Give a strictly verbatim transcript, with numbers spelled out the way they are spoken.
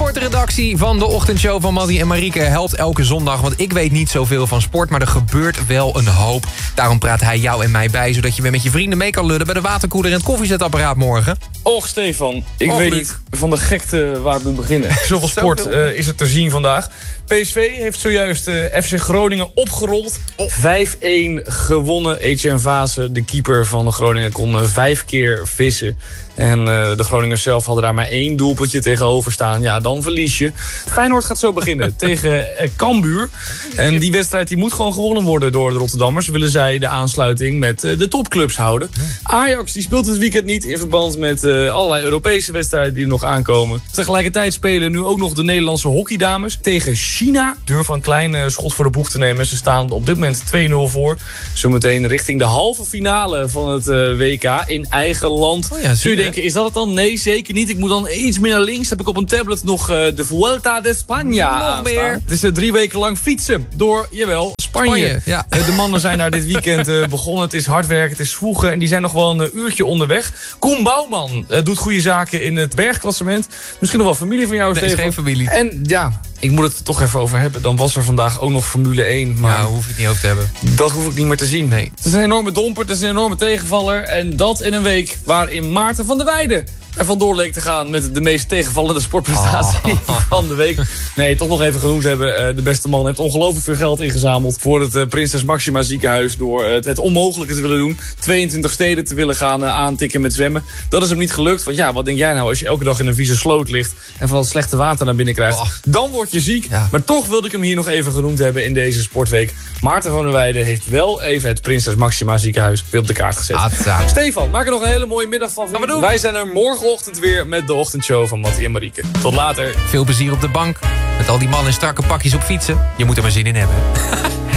sportredactie van de ochtendshow van Mattie en Marieke helpt elke zondag. Want ik weet niet zoveel van sport, maar er gebeurt wel een hoop. Daarom praat hij jou en mij bij, zodat je weer met je vrienden mee kan lullen bij de waterkoeler en het koffiezetapparaat morgen. Och, Stefan, ik Och, weet Luc. niet van de gekte waar ik moet beginnen. Zoveel sport uh, is er te zien vandaag. P S V heeft zojuist uh, F C Groningen opgerold. vijf-één gewonnen. Etienne Vaassen, de keeper van de Groningen, kon uh, vijf keer vissen. En uh, de Groningers zelf hadden daar maar één doelpuntje tegenover staan. Ja, dan verlies je. Feyenoord gaat zo beginnen tegen uh, Cambuur. En die wedstrijd die moet gewoon gewonnen worden door de Rotterdammers. Willen zij de aansluiting met uh, de topclubs houden. Ajax die speelt het weekend niet in verband met uh, allerlei Europese wedstrijden die er nog aankomen. Tegelijkertijd spelen nu ook nog de Nederlandse hockeydames tegen China. Durven een klein uh, schot voor de boeg te nemen. Ze staan op dit moment twee nul voor. Zometeen richting de halve finale van het uh, W K in eigen land. Oh ja, Zul je denken, is dat het dan? Nee, zeker niet. Ik moet dan iets meer naar links. Heb ik op een tablet nog uh, de Vuelta de España aanstaan. meer. Het is uh, drie weken lang fietsen door, jawel, Spanje. Spanje, ja. Uh, de mannen zijn daar dit weekend uh, begonnen. Het is hard werken, het is vroegen en die zijn nog wel een uh, uurtje onderweg. Koen Bouwman uh, doet goede zaken in het bergklassement. Misschien nog wel familie van jou, Nee, is Stefan. geen familie. En ja, ik moet het er toch even over hebben. Dan was er vandaag ook nog Formule één. Maar Maar hoef je het niet over te hebben. dat hoef ik niet meer te zien. Nee. Het is een enorme domper, het is een enorme tegenvaller. En dat in een week waarin Maarten van der Weijden er vandoor leek te gaan met de meest tegenvallende sportprestatie Oh. van de week. Nee, toch nog even genoemd hebben. De beste man heeft ongelooflijk veel geld ingezameld voor het uh, Prinses Maxima ziekenhuis. Door uh, het, het onmogelijke te willen doen. tweeëntwintig steden te willen gaan uh, aantikken met zwemmen. Dat is hem niet gelukt. Want ja, wat denk jij nou als je elke dag in een vieze sloot ligt en van het slechte water naar binnen krijgt? Oh. Dan word je ziek. Ja. Maar toch wilde ik hem hier nog even genoemd hebben in deze sportweek. Maarten van der Weijden heeft wel even het Prinses Maxima ziekenhuis weer op de kaart gezet. Atza. Stefan, maak er nog een hele mooie middag van. Gaan we doen. Wij zijn er morgenochtend weer met de ochtendshow van Mattie en Marieke. Tot later. Veel plezier op de bank. Met al die mannen in strakke pakjes op fietsen. Je moet er maar zin in hebben.